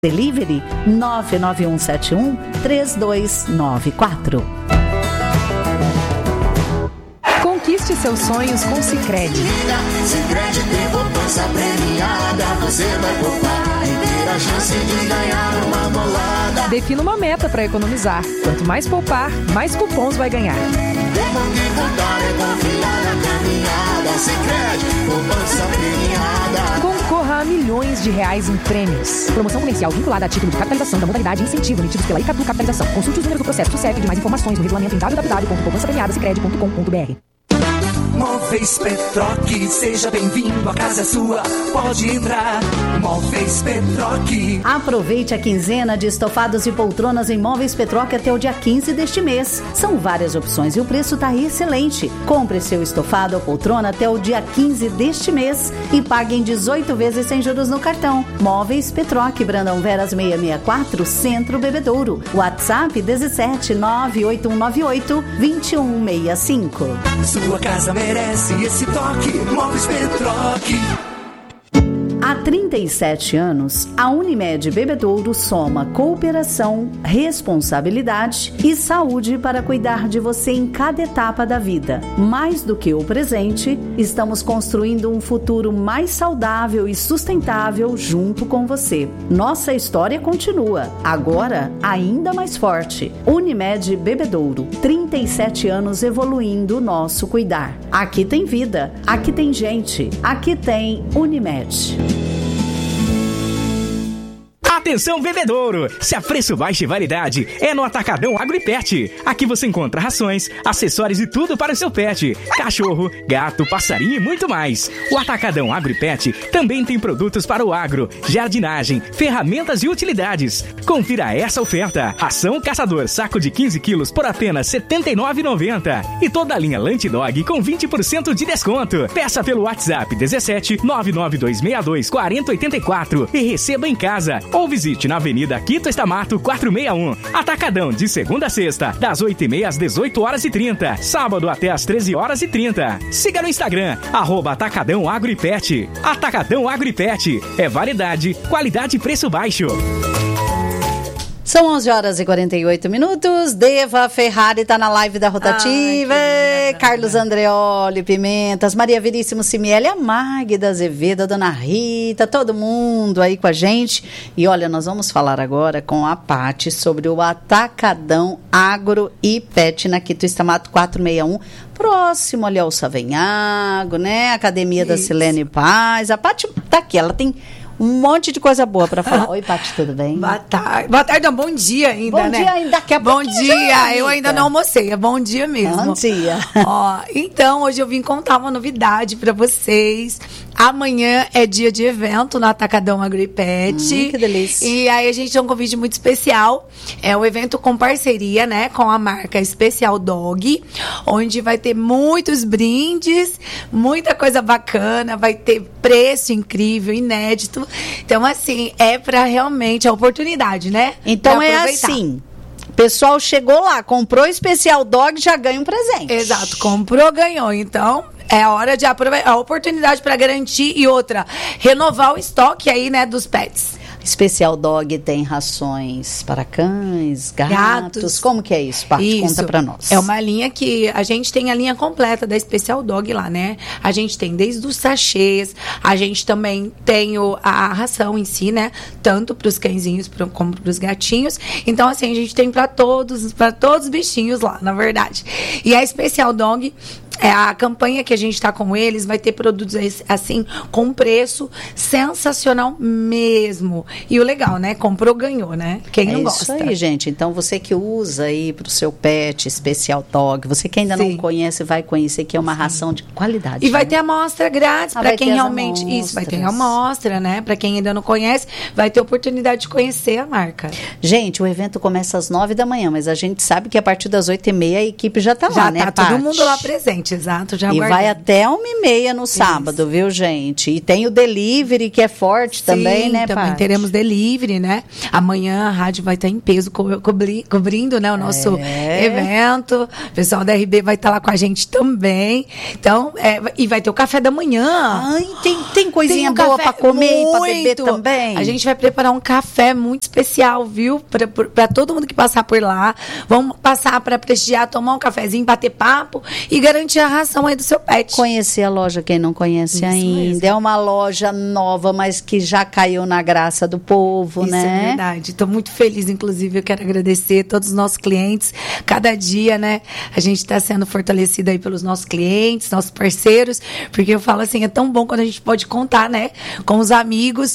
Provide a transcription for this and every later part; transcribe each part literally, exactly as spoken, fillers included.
Delivery nove nove um sete um três dois nove quatro. Conquiste seus sonhos com Sicredi. Sicredi tem poupança premiada. Você vai poupar e ter a chance de ganhar uma bolada. Defina uma meta para economizar. Quanto mais poupar, mais cupons vai ganhar. Devo de contar e confiar na caminhada. Sicredi, poupança premiada. Concorra a milhões de reais em prêmios. Promoção comercial vinculada a título de capitalização da modalidade incentivo emitidos pela Icatu Capitalização. Consulte os números do processo do C E F de mais informações no regulamento em w w w ponto poupança premiada sicredi ponto com ponto b r. Móveis Petroc, seja bem-vindo, a casa é sua, pode entrar. Móveis Petroc. Aproveite a quinzena de estofados e poltronas em Móveis Petroc até o dia quinze deste mês. São várias opções e o preço está excelente. Compre seu estofado ou poltrona até o dia quinze deste mês e pague em dezoito vezes sem juros no cartão. Móveis Petroc, Brandão Veras seiscentos e sessenta e quatro, Centro Bebedouro. WhatsApp dezessete nove oito um nove oito dois um seis cinco. Sua casa merece esse toque, Móveis Petroc. Há trinta e sete anos, a Unimed Bebedouro soma cooperação, responsabilidade e saúde para cuidar de você em cada etapa da vida. Mais do que o presente, estamos construindo um futuro mais saudável e sustentável junto com você. Nossa história continua, agora ainda mais forte. Unimed Bebedouro, trinta e sete anos evoluindo o nosso cuidar. Aqui tem vida, aqui tem gente, aqui tem Unimed. Atenção, bebedouro! Se a preço baixo e validade é no Atacadão Agro e Pet. Aqui você encontra rações, acessórios e tudo para o seu pet. Cachorro, gato, passarinho e muito mais. O Atacadão Agro e Pet também tem produtos para o agro, jardinagem, ferramentas e utilidades. Confira essa oferta. Ração Caçador, saco de quinze quilos por apenas setenta e nove reais e noventa centavos. E toda a linha Lunch Dog com vinte por cento de desconto. Peça pelo WhatsApp dezessete nove nove dois seis dois quatro zero oito quatro e receba em casa. Ou visite na Avenida Quito Estamato quatrocentos e sessenta e um. Atacadão de segunda a sexta, das oito e meia às dezoito horas e trinta. Sábado até às treze horas e trinta. Siga no Instagram, arroba Atacadão Agro e Pet. Atacadão Agro e Pet. É variedade, qualidade e preço baixo. São onze horas e quarenta e oito minutos. Deva Ferrari está na live da Rotativa. Ai, Carlos Andreoli, Pimentas, Maria Veríssimo Simieli, a Magda Azevedo, a Dona Rita, todo mundo aí com a gente. E olha, nós vamos falar agora com a Paty sobre o Atacadão Agro e Pet na Quito Estamato quatrocentos e sessenta e um. Próximo ali ao Savenhago, né? Academia Isso. da Silene Paz. A Paty tá aqui, ela tem um monte de coisa boa para falar. Oi, Paty, tudo bem? Boa tarde. Boa tarde, não, bom dia ainda, bom né? Bom dia ainda, daqui a Bom dia, já, eu ainda não almocei, é bom dia mesmo. Bom dia. Ó, então, hoje eu vim contar uma novidade para vocês. Amanhã é dia de evento no Atacadão Agro e Pet. Hum, que delícia. E aí a gente tem um convite muito especial. É um evento com parceria, né, com a marca Especial Dog, onde vai ter muitos brindes, muita coisa bacana, vai ter preço incrível, inédito. Então, assim, é para realmente a oportunidade, né? Então é assim. O pessoal chegou lá, comprou Especial Dog, já ganha um presente. Exato, comprou, ganhou. Então, é a hora de aproveitar a oportunidade para garantir e outra, renovar o estoque aí, né, dos pets. Especial Dog tem rações para cães, gatos. gatos. Como que é isso, Paty? Conta pra nós. É uma linha que a gente tem a linha completa da Especial Dog lá, né? A gente tem desde os sachês, a gente também tem o, a ração em si, né? Tanto para os cãezinhos pro, como para os gatinhos. Então, assim, a gente tem para todos, para todos os bichinhos lá, na verdade. E a Especial Dog, é a campanha que a gente está com eles, vai ter produtos assim, com preço sensacional mesmo. E o legal, né? Comprou, ganhou, né? Quem é não isso gosta. Aí, gente. Então, você que usa aí pro seu pet Especial Dog, você que ainda Sim. não conhece, vai conhecer que é uma Sim. ração de qualidade. E né? vai ter amostra grátis ah, para quem realmente... Amostras. Isso, vai ter amostra, né? Para quem ainda não conhece, vai ter oportunidade de conhecer a marca. Gente, o evento começa às nove da manhã, mas a gente sabe que a partir das oito e meia a equipe já tá já lá, né, Já tá Paty? todo mundo lá presente. Exatamente, exato. Já e aguardando. vai até uma e meia no sábado, Isso. viu, gente? E tem o delivery, que é forte Sim, também, né, também Paty? teremos delivery, né? Amanhã a rádio vai estar em peso co cobri cobrindo, né, o nosso é. evento. O pessoal da R B vai estar lá com a gente também. Então, é, e vai ter o café da manhã. Ai, tem, tem coisinha tem um boa para comer e para beber muito. também. A gente vai preparar um café muito especial, viu? Para todo mundo que passar por lá. Vamos passar para prestigiar, tomar um cafezinho, bater papo e garantir a ração aí do seu pet. Conhecer a loja, quem não conhece Isso ainda. Mesmo. É uma loja nova, mas que já caiu na graça do povo, Isso né? Isso é verdade. Estou muito feliz, inclusive, eu quero agradecer todos os nossos clientes. Cada dia, né, a gente está sendo fortalecido aí pelos nossos clientes, nossos parceiros, porque eu falo assim, é tão bom quando a gente pode contar, né, com os amigos.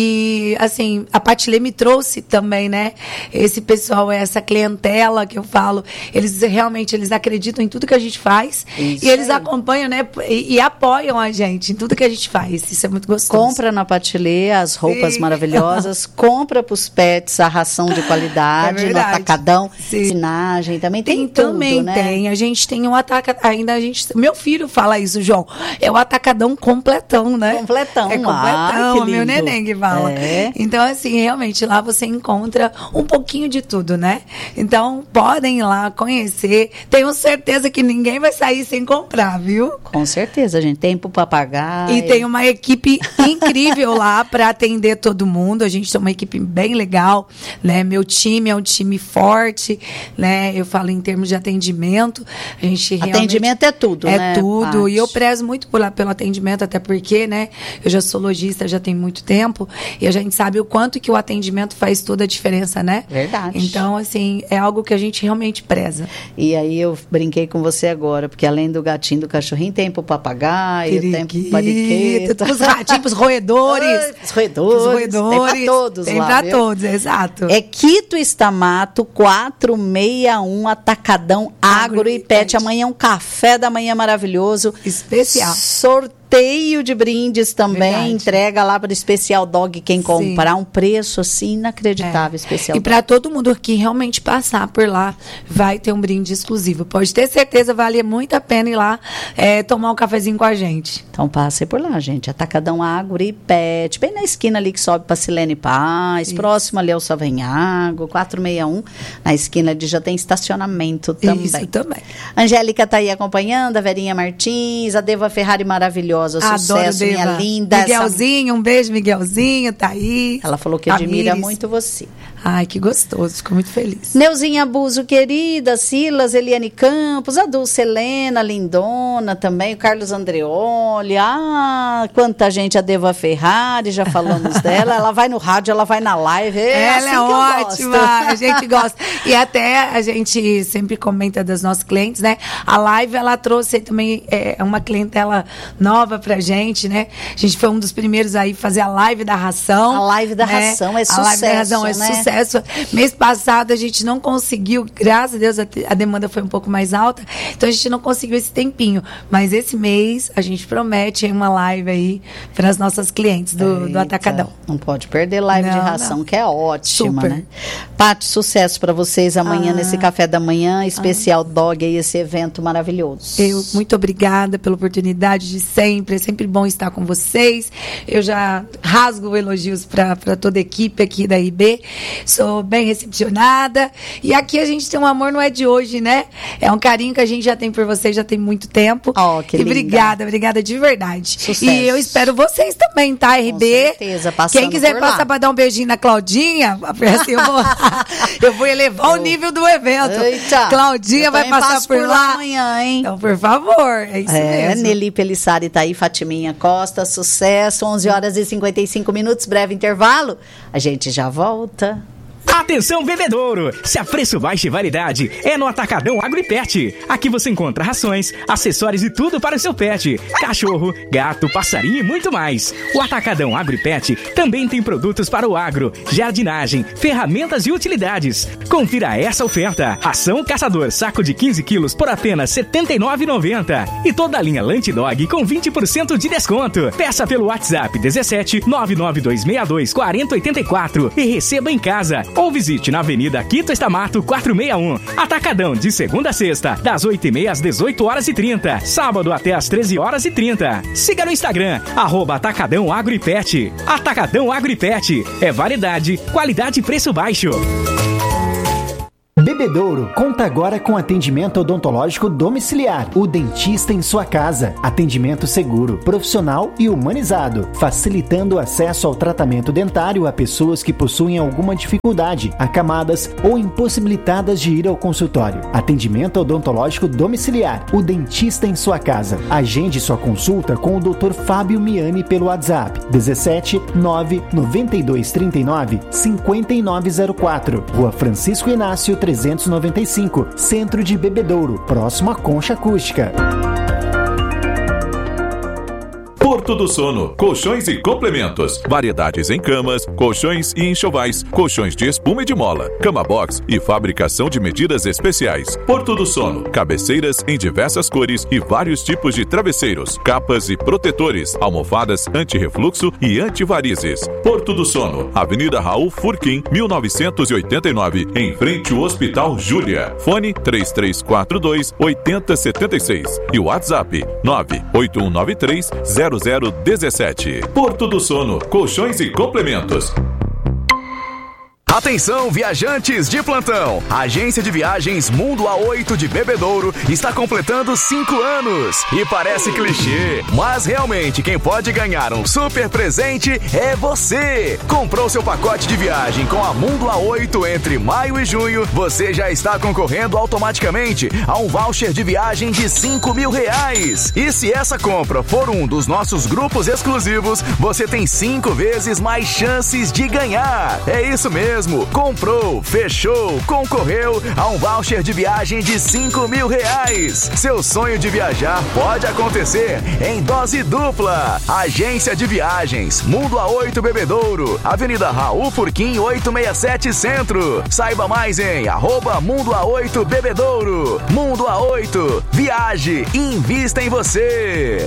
E, assim, a Patilê me trouxe também, né, esse pessoal, essa clientela que eu falo, eles realmente, eles acreditam em tudo que a gente faz. Isso e eles aí. acompanham, né, e, e apoiam a gente em tudo que a gente faz. Isso é muito gostoso. Compra na Patilê as roupas Sim. maravilhosas, compra para os pets a ração de qualidade, é no atacadão, ensinagem, também tem, tem tudo, também né? tem, a gente tem um atacadão, ainda a gente, meu filho fala isso, João, é o atacadão completão, né? Completão, é completão, ah, que meu neném que fala. É. Então, assim, realmente, lá você encontra um pouquinho de tudo, né? Então, podem ir lá conhecer, tenho certeza que ninguém vai sair sem comprar, viu? Com certeza, gente, tempo para pagar. E tem uma equipe incrível lá para atender todo mundo, a gente tem uma equipe bem legal, né? Meu time é um time forte, né? Eu falo em termos de atendimento. A gente atendimento é tudo, é né? É tudo. Paty? E eu prezo muito por, pelo atendimento, até porque, né? Eu já sou lojista, já tem muito tempo. E a gente sabe o quanto que o atendimento faz toda a diferença, né? Verdade. Então, assim, é algo que a gente realmente preza. E aí eu brinquei com você agora, porque além do gatinho, do cachorrinho, tem pro papagaio, tem pro periquito. Os ratinhos, os roedores. Os roedores. Os roedores. Tem pra todos tem lá, pra viu? todos, exato. É Quito Estamato quatrocentos e sessenta e um, Atacadão Agro, Agro e Pet. Pet. Amanhã é um café da manhã maravilhoso. Especial. Sorteio. Sorteio de brindes também, Verdade. Entrega lá para o Especial Dog, quem comprar, um preço assim inacreditável, é. Especial E Dog. para todo mundo que realmente passar por lá, vai ter um brinde exclusivo. Pode ter certeza, vale muito a pena ir lá é, tomar um cafezinho com a gente. Então passe por lá, gente. Atacadão Agro e Pet, bem na esquina ali que sobe para Silene Paz, Isso. próximo ali ao Savanhago, quatrocentos e sessenta e um, na esquina ali já tem estacionamento também. Isso também. Angélica tá aí acompanhando, a Verinha Martins, a Deva Ferrari maravilhosa. Sucesso, Adoro, minha Deva. linda. Miguelzinho, essa... um beijo, Miguelzinho, tá aí. Ela falou que admira muito você. Ai, que gostoso, fico muito feliz. Neuzinha Abuso, querida, Silas, Eliane Campos, a Dulce Helena, lindona também, o Carlos Andreoli, ah, quanta gente, a Deva Ferrari, já falamos dela, ela vai no rádio, ela vai na live, é ela assim é que ótima, a gente gosta. E até a gente sempre comenta dos nossos clientes, né? A live, ela trouxe também é, uma clientela nova pra gente, né? A gente foi um dos primeiros aí fazer a live da ração. A live da né? ração é sucesso, A live da ração é né? sucesso. Mês passado a gente não conseguiu, graças a Deus a, a demanda foi um pouco mais alta, então a gente não conseguiu esse tempinho, mas esse mês a gente promete uma live aí para as nossas clientes do, do Atacadão. Não pode perder live não, de ração, não. Que é ótima, Super. Né? Paty, sucesso para vocês amanhã ah. nesse café da manhã, especial ah. Dog aí, esse evento maravilhoso. Eu, muito obrigada pela oportunidade de sempre, é sempre bom estar com vocês. Eu já rasgo elogios para toda a equipe aqui da I B. Sou bem recepcionada. E aqui a gente tem um amor, não é de hoje, né? É um carinho que a gente já tem por vocês, já tem muito tempo. Oh, que e linda. Obrigada, obrigada de verdade. Sucesso. E eu espero vocês também, tá, R B? Com certeza, passando Quem quiser por passar lá. para dar um beijinho na Claudinha, assim, eu, vou, eu vou elevar oh. o nível do evento. Eita, Claudinha vai passar por, por lá. lá amanhã, hein? Então, por favor, é isso é, mesmo. Nelly Pelissari tá aí, Fatiminha Costa, sucesso, onze horas e cinquenta e cinco minutos, breve intervalo. A gente já volta. Atenção, bebedouro! Se a preço baixo e validade é no Atacadão Agro e Pet. Aqui você encontra rações, acessórios e tudo para o seu pet. Cachorro, gato, passarinho e muito mais. O Atacadão Agro e Pet também tem produtos para o agro, jardinagem, ferramentas e utilidades. Confira essa oferta. Ração Caçador, saco de quinze quilos por apenas setenta e nove reais e noventa centavos. E toda a linha Lunch Dog com vinte por cento de desconto. Peça pelo WhatsApp dezessete nove nove dois seis dois quatro zero oito quatro e receba em casa. Ou visite na Avenida Quito Estamato quatrocentos e sessenta e um. Atacadão, de segunda a sexta, das oito e meia às dezoito horas e trinta. Sábado até às treze horas e trinta. Siga no Instagram, arroba Atacadão Agro e Pet. Atacadão Agro e Pet. É variedade, qualidade e preço baixo. Bebedouro conta agora com atendimento odontológico domiciliar. O dentista em sua casa. Atendimento seguro, profissional e humanizado, facilitando o acesso ao tratamento dentário a pessoas que possuem alguma dificuldade, acamadas ou impossibilitadas de ir ao consultório. Atendimento odontológico domiciliar. O dentista em sua casa. Agende sua consulta com o doutor Fábio Miani pelo WhatsApp dezessete nove noventa e dois trinta e nove cinquenta e nove zero quatro. Rua Francisco Inácio trezentos e noventa e cinco, Centro de Bebedouro, próximo à Concha Acústica. Porto do Sono, colchões e complementos, variedades em camas, colchões e enxovais, colchões de espuma e de mola, cama box e fabricação de medidas especiais. Porto do Sono, cabeceiras em diversas cores e vários tipos de travesseiros, capas e protetores, almofadas anti-refluxo e antivarizes. Porto do Sono, Avenida Raul Furquim, mil novecentos e oitenta e nove, em frente ao Hospital Júlia. Fone três três quatro dois, oito zero sete seis e o WhatsApp nove oito um nove três, zero zero um sete. Porto do Sono, colchões e complementos. Atenção, viajantes de plantão! A agência de viagens Mundo A oito de Bebedouro está completando cinco anos. E parece clichê, mas realmente quem pode ganhar um super presente é você! Comprou seu pacote de viagem com a Mundo A oito entre maio e junho, você já está concorrendo automaticamente a um voucher de viagem de cinco mil reais. E se essa compra for um dos nossos grupos exclusivos, você tem cinco vezes mais chances de ganhar. É isso mesmo! Comprou, fechou, concorreu a um voucher de viagem de cinco mil reais. Seu sonho de viajar pode acontecer em dose dupla. Agência de Viagens Mundo A oito Bebedouro, Avenida Raul Furquim oitocentos e sessenta e sete Centro. Saiba mais em arroba Mundo A oito Bebedouro. Mundo A oito, viaje e invista em você.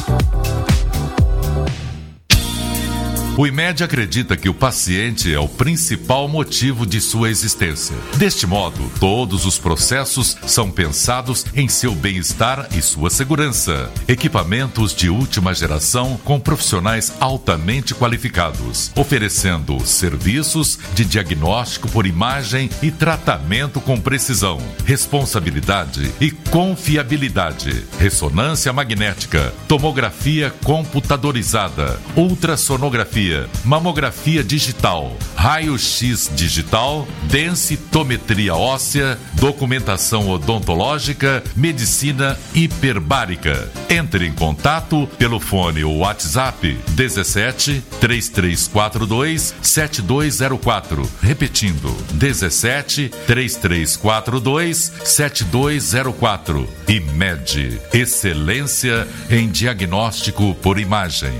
O IMED acredita que o paciente é o principal motivo de sua existência. Deste modo, todos os processos são pensados em seu bem-estar e sua segurança. Equipamentos de última geração com profissionais altamente qualificados, oferecendo serviços de diagnóstico por imagem e tratamento com precisão, responsabilidade e confiabilidade. Ressonância magnética, tomografia computadorizada, ultrassonografia, mamografia digital, raio-x digital, densitometria óssea, documentação odontológica, medicina hiperbárica. Entre em contato pelo fone ou WhatsApp dezessete, três três quatro dois, sete dois zero quatro. Repetindo, dezessete, três três quatro dois, sete dois zero quatro. IMED, excelência em diagnóstico por imagem.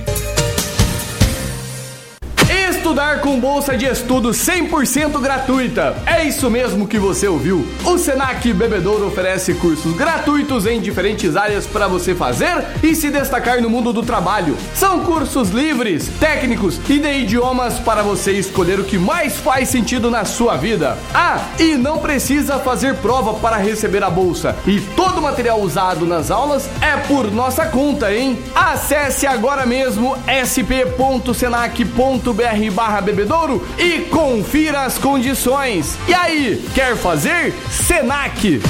Estudar com bolsa de estudo cem por cento gratuita. É isso mesmo que você ouviu. O Senac Bebedouro oferece cursos gratuitos em diferentes áreas para você fazer e se destacar no mundo do trabalho. São cursos livres, técnicos e de idiomas para você escolher o que mais faz sentido na sua vida. Ah, e não precisa fazer prova para receber a bolsa. E todo o material usado nas aulas é por nossa conta, hein? Acesse agora mesmo s p ponto senac ponto b r barra bebedouro e confira as condições. E aí, quer fazer? Senac!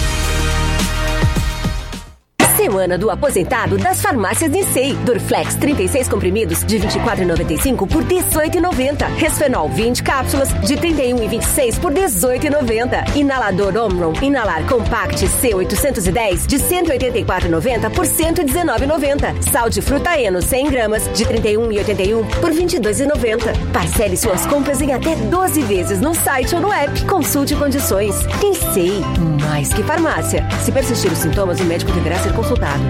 Semana do Aposentado das Farmácias Nissei. Dorflex trinta e seis comprimidos de vinte e quatro reais e noventa e cinco centavos por dezoito reais e noventa centavos. Resfenol vinte cápsulas de trinta e um reais e vinte e seis centavos por dezoito reais e noventa centavos. Inalador Omron Inalar Compact C oitocentos e dez de cento e oitenta e quatro reais e noventa centavos por cento e dezenove reais e noventa centavos. Sal de fruta Eno cem gramas de trinta e um reais e oitenta e um centavos por vinte e dois reais e noventa centavos. Parcele suas compras em até doze vezes no site ou no app. Consulte condições. Nissei, mais que farmácia. Se persistir os sintomas, o médico deverá ser consultado.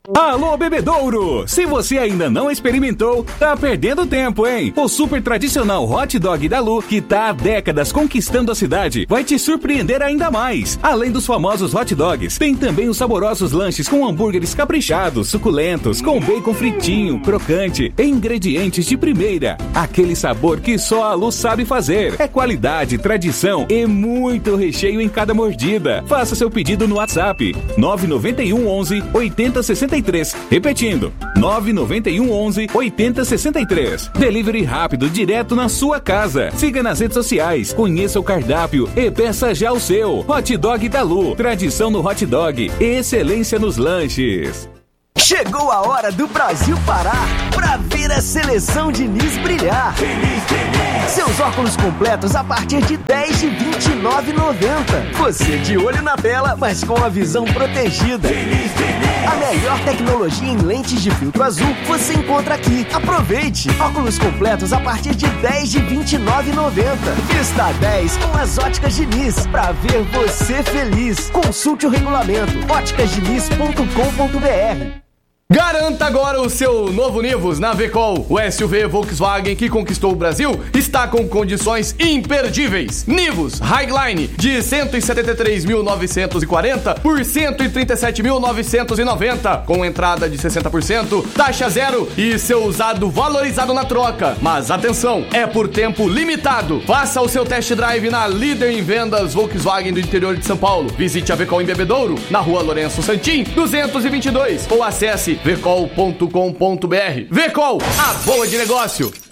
Alô, Bebedouro! Se você ainda não experimentou, tá perdendo tempo, hein? O super tradicional hot dog da Lu, que tá há décadas conquistando a cidade, vai te surpreender ainda mais. Além dos famosos hot dogs, tem também os saborosos lanches com hambúrgueres caprichados, suculentos, com bacon fritinho, crocante, ingredientes de primeira. Aquele sabor que só a Lu sabe fazer. É qualidade, tradição e muito recheio em cada mordida. Faça seu pedido no WhatsApp nove nove um onze oitenta sessenta e três. Repetindo, nove nove um onze oitenta sessenta e três. Delivery rápido direto na sua casa. Siga nas redes sociais, conheça o cardápio e peça já o seu. Hot Dog da Lu, tradição no hot dog, excelência nos lanches. Chegou a hora do Brasil parar pra ver a seleção Diniz brilhar. Feliz, feliz. Seus óculos completos a partir de dez de vinte e nove reais e noventa centavos. Você de olho na tela, mas com a visão protegida. Feliz, feliz. A melhor tecnologia em lentes de filtro azul você encontra aqui. Aproveite! Óculos completos a partir de dez de vinte e nove reais e noventa centavos. Vista dez com as óticas Diniz pra ver você feliz. Consulte o regulamento óticas diniz ponto com ponto br. Garanta agora o seu novo Nivus na Vecol. O S U V Volkswagen que conquistou o Brasil está com condições imperdíveis. Nivus Highline de cento e setenta e três mil novecentos e quarenta por cento e trinta e sete mil novecentos e noventa, com entrada de sessenta por cento, taxa zero e seu usado valorizado na troca. Mas atenção, é por tempo limitado. Faça o seu test drive na líder em vendas Volkswagen do interior de São Paulo. Visite a Vecol em Bebedouro, na rua Lourenço Santim, duzentos e vinte e dois, ou acesse vecol ponto com ponto br. Vecol, a boa de negócio.